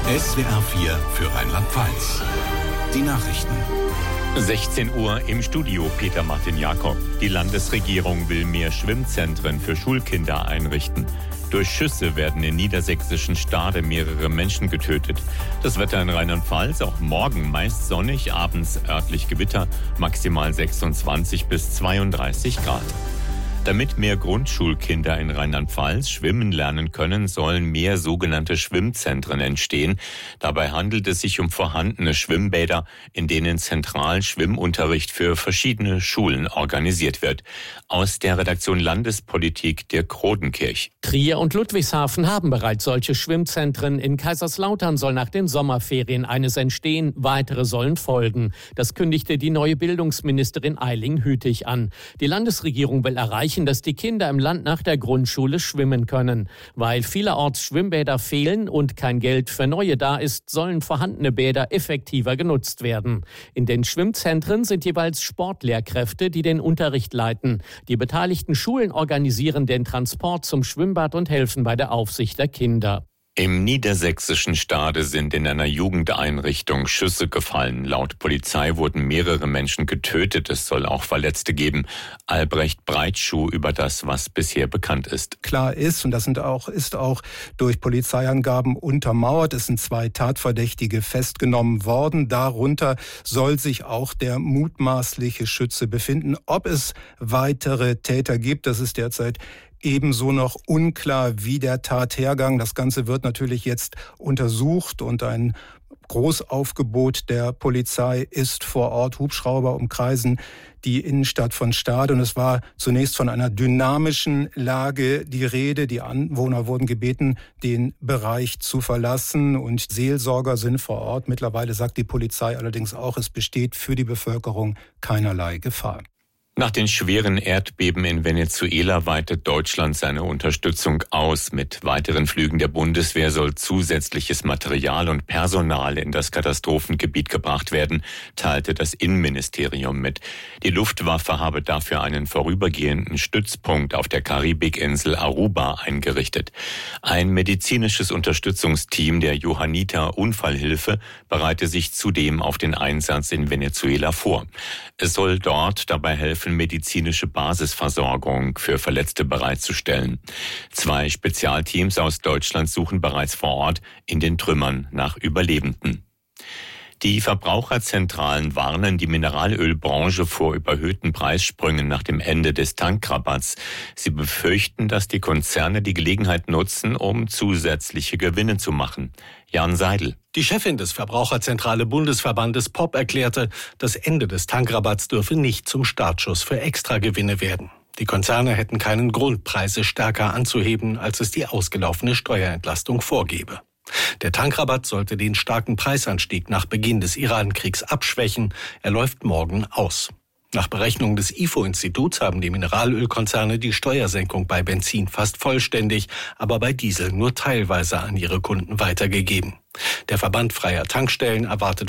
SWR 4 für Rheinland-Pfalz. Die Nachrichten. 16 Uhr im Studio Peter Martin Jakob. Die Landesregierung will mehr Schwimmzentren für Schulkinder einrichten. Durch Schüsse werden in niedersächsischen Stade mehrere Menschen getötet. Das Wetter in Rheinland-Pfalz auch morgen meist sonnig, abends örtlich Gewitter, maximal 26 bis 32 Grad. Damit mehr Grundschulkinder in Rheinland-Pfalz schwimmen lernen können, sollen mehr sogenannte Schwimmzentren entstehen. Dabei handelt es sich um vorhandene Schwimmbäder, in denen zentral Schwimmunterricht für verschiedene Schulen organisiert wird. Aus der Redaktion Landespolitik Dirk Rodenkirch. Trier und Ludwigshafen haben bereits solche Schwimmzentren. In Kaiserslautern soll nach den Sommerferien eines entstehen. Weitere sollen folgen. Das kündigte die neue Bildungsministerin Eiling Hütig an. Die Landesregierung will erreichen, dass die Kinder im Land nach der Grundschule schwimmen können. Weil vielerorts Schwimmbäder fehlen und kein Geld für neue da ist, sollen vorhandene Bäder effektiver genutzt werden. In den Schwimmzentren sind jeweils Sportlehrkräfte, die den Unterricht leiten. Die beteiligten Schulen organisieren den Transport zum Schwimmbad und helfen bei der Aufsicht der Kinder. Im niedersächsischen Stade sind in einer Jugendeinrichtung Schüsse gefallen. Laut Polizei wurden mehrere Menschen getötet. Es soll auch Verletzte geben. Albrecht Breitschuh über das, was bisher bekannt ist. Klar ist, und das ist auch durch Polizeiangaben untermauert, es sind 2 Tatverdächtige festgenommen worden. Darunter soll sich auch der mutmaßliche Schütze befinden. Ob es weitere Täter gibt, das ist derzeit ebenso noch unklar wie der Tathergang. Das Ganze wird natürlich jetzt untersucht und ein Großaufgebot der Polizei ist vor Ort. Hubschrauber umkreisen die Innenstadt von Stade und es war zunächst von einer dynamischen Lage die Rede. Die Anwohner wurden gebeten, den Bereich zu verlassen und Seelsorger sind vor Ort. Mittlerweile sagt die Polizei allerdings auch, es besteht für die Bevölkerung keinerlei Gefahr. Nach den schweren Erdbeben in Venezuela weitet Deutschland seine Unterstützung aus. Mit weiteren Flügen der Bundeswehr soll zusätzliches Material und Personal in das Katastrophengebiet gebracht werden, teilte das Innenministerium mit. Die Luftwaffe habe dafür einen vorübergehenden Stützpunkt auf der Karibikinsel Aruba eingerichtet. Ein medizinisches Unterstützungsteam der Johanniter Unfallhilfe bereite sich zudem auf den Einsatz in Venezuela vor. Es soll dort dabei helfen, medizinische Basisversorgung für Verletzte bereitzustellen. 2 Spezialteams aus Deutschland suchen bereits vor Ort in den Trümmern nach Überlebenden. Die Verbraucherzentralen warnen die Mineralölbranche vor überhöhten Preissprüngen nach dem Ende des Tankrabatts. Sie befürchten, dass die Konzerne die Gelegenheit nutzen, um zusätzliche Gewinne zu machen. Jan Seidel. Die Chefin des Verbraucherzentrale Bundesverbandes POP erklärte, das Ende des Tankrabatts dürfe nicht zum Startschuss für Extragewinne werden. Die Konzerne hätten keinen Grund, Preise stärker anzuheben, als es die ausgelaufene Steuerentlastung vorgebe. Der Tankrabatt sollte den starken Preisanstieg nach Beginn des Iran-Kriegs abschwächen. Er läuft morgen aus. Nach Berechnungen des IFO-Instituts haben die Mineralölkonzerne die Steuersenkung bei Benzin fast vollständig, aber bei Diesel nur teilweise an ihre Kunden weitergegeben. Der Verband freier Tankstellen erwartet